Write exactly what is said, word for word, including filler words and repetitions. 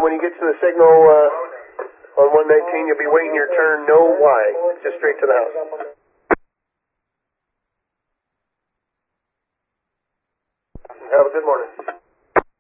When you get to the signal uh, on one nineteen, you'll be waiting your turn. No why. Just straight to the house. Have a good morning.